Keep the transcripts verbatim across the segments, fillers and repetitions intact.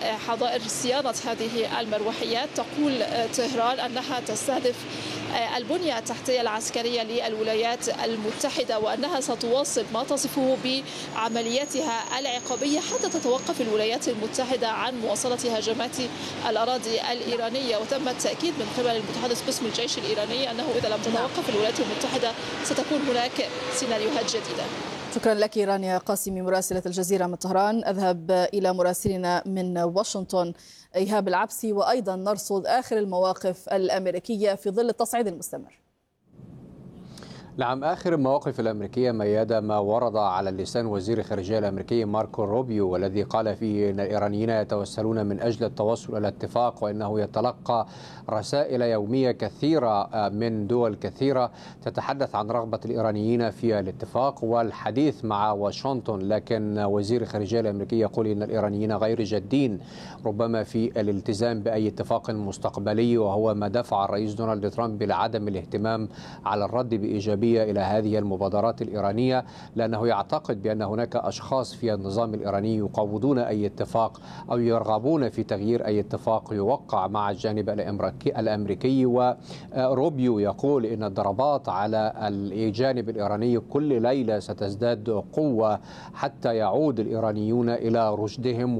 حظائر صيانة هذه المروحيات. تقول طهران أنها تستهدف البنية التحتية العسكرية للولايات المتحدة، وأنها ستواصل ما تصفه بعملياتها العقابية حتى تتوقف الولايات المتحدة عن مواصلة هجمات الأراضي الإيرانية. وتم التأكيد من قبل المتحدث باسم الجيش الإيراني أنه إذا لم تتوقف الولايات المتحدة ستكون هناك سيناريوهات جديدة. شكرا لك رانيا قاسمي مراسلة الجزيرة من طهران. أذهب إلى مراسلنا من واشنطن إيهاب العبسي، وأيضا نرصد آخر المواقف الأمريكية في ظل التصعيد المستمر. نعم، آخر المواقف الأمريكية ميادة ما ورد على لسان وزير الخارجية الأمريكي ماركو روبيو، والذي قال فيه أن الإيرانيين يتوسلون من أجل التوصل إلى اتفاق، وأنه يتلقى رسائل يومية كثيرة من دول كثيرة تتحدث عن رغبة الإيرانيين في الاتفاق والحديث مع واشنطن. لكن وزير الخارجية الأمريكي يقول أن الإيرانيين غير جادين ربما في الالتزام بأي اتفاق مستقبلي، وهو ما دفع الرئيس دونالد ترامب لعدم الاهتمام على الرد بإيجابية إلى هذه المبادرات الإيرانية، لأنه يعتقد بأن هناك أشخاص في النظام الإيراني يقوضون أي اتفاق أو يرغبون في تغيير أي اتفاق يوقع مع الجانب الأمريكي. وروبيو يقول إن الضربات على الجانب الإيراني كل ليلة ستزداد قوة حتى يعود الإيرانيون إلى رشدهم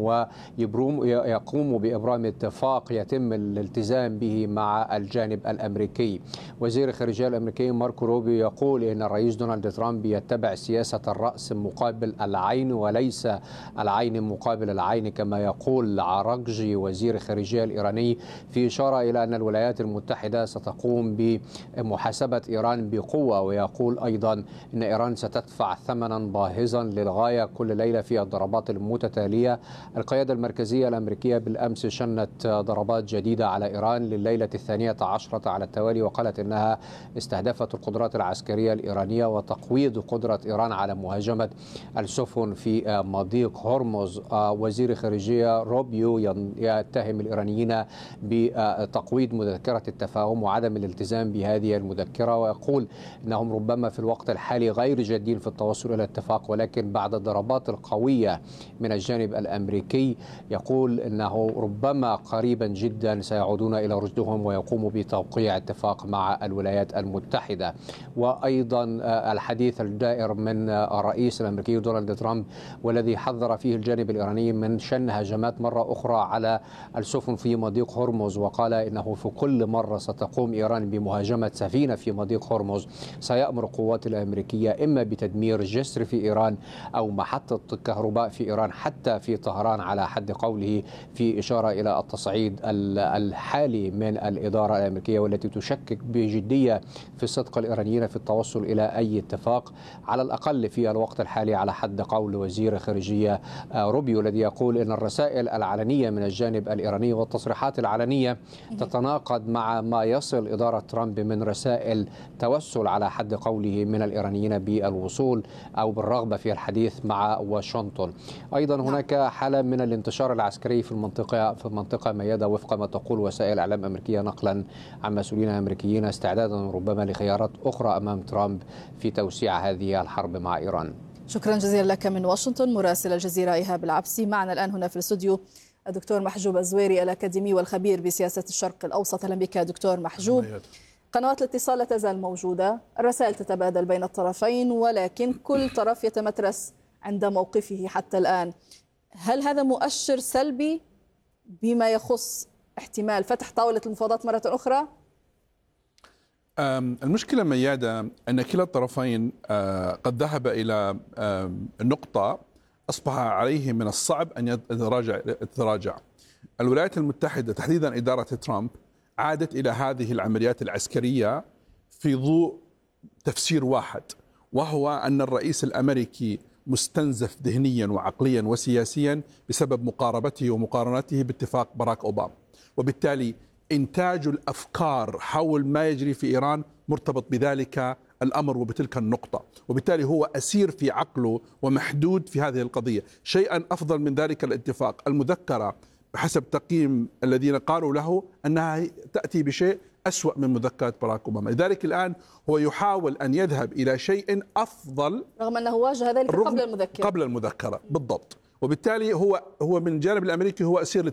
ويقوموا بإبرام اتفاق يتم الالتزام به مع الجانب الأمريكي. وزير الخارجية الأمريكي ماركو روبيو يقول إن الرئيس دونالد ترامب يتبع سياسة الرأس مقابل العين وليس العين مقابل العين كما يقول عراقجي وزير الخارجية الإيراني، في إشارة إلى أن الولايات المتحدة ستقوم بمحاسبة إيران بقوة. ويقول أيضا أن إيران ستدفع ثمنا باهظا للغاية كل ليلة في الضربات المتتالية. القيادة المركزية الأمريكية بالأمس شنت ضربات جديدة على إيران لليلة الثانية عشرة على التوالي، وقالت أنها استهدفت القدرات العسكرية الإيرانية وتقويض قدرة إيران على مهاجمة السفن في مضيق هرمز. وزير الخارجية روبيو يتهم الإيرانيين بتقويض مذكرة التفاهم وعدم الالتزام بهذه المذكرة، ويقول أنهم ربما في الوقت الحالي غير جادين في التوصل إلى اتفاق، ولكن بعد الضربات القوية من الجانب الأمريكي يقول أنه ربما قريبا جدا سيعودون إلى رشدهم ويقوموا بتوقيع اتفاق مع الولايات المتحدة. وأيضا الحديث الدائر من الرئيس الأمريكي دونالد ترامب والذي حذر فيه الجانب الإيراني من شن هجمات مرة أخرى على السفن في مضيق هرمز، وقال إنه في كل مرة ستقوم إيران بمهاجمة سفينة في مضيق هرمز سيأمر القوات الأمريكية إما بتدمير جسر في إيران أو محطة كهرباء في إيران حتى في طهران على حد قوله، في إشارة إلى التصعيد الحالي من الإدارة الأمريكية والتي تشكك بجدية في صدق الإيرانيين في التوصل إلى أي اتفاق على الأقل في الوقت الحالي على حد قول وزير الخارجية روبيو، الذي يقول أن الرسائل العلنية من الجانب الإيراني والتصريحات العلنية تتناقض مع ما يصل إدارة ترامب من رسائل توسل على حد قوله من الإيرانيين بالوصول أو بالرغبة في الحديث مع واشنطن. أيضا هناك حالة من الانتشار العسكري في المنطقة في المنطقة ميادة وفق ما تقول وسائل إعلام أمريكية نقلا عن مسؤولين أمريكيين استعدادا ربما لخيارات أخرى أمام ترامب في توسيع هذه الحرب مع إيران. شكرا جزيلا لك من واشنطن مراسل الجزيرة إيهاب العبسي. معنا الآن هنا في الاستوديو الدكتور محجوب الزويري الأكاديمي والخبير بسياسة الشرق الأوسط. أهلا بك دكتور محجوب. قنوات الاتصال لا تزال موجودة، الرسائل تتبادل بين الطرفين، ولكن كل طرف يتمترس عند موقفه حتى الآن. هل هذا مؤشر سلبي بما يخص احتمال فتح طاولة المفاوضات مرة أخرى؟ المشكلة ميادة أن كلا الطرفين قد ذهب إلى نقطة أصبح عليه من الصعب أن يتراجع يتراجع. الولايات المتحدة تحديدا إدارة ترامب عادت إلى هذه العمليات العسكرية في ضوء تفسير واحد، وهو أن الرئيس الأمريكي مستنزف ذهنيا وعقليا وسياسيا بسبب مقاربته ومقارنته باتفاق باراك أوباما، وبالتالي إنتاج الأفكار حول ما يجري في إيران مرتبط بذلك الأمر وبتلك النقطة، وبالتالي هو أسير في عقله ومحدود في هذه القضية. شيئا أفضل من ذلك الاتفاق المذكرة بحسب تقييم الذين قالوا له أنها تأتي بشيء أسوأ من مذكرة باراك أوباما. لذلك الآن هو يحاول أن يذهب إلى شيء أفضل رغم أنه واجه ذلك قبل المذكرة قبل المذكرة بالضبط، وبالتالي هو هو من الجانب الأمريكي هو أسير